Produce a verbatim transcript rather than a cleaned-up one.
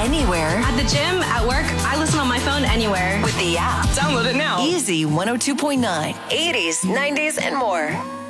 anywhere. At the gym, at work, I listen on my phone anywhere. With the app. Download it now. Easy one oh two point nine. eighties, nineties, and more.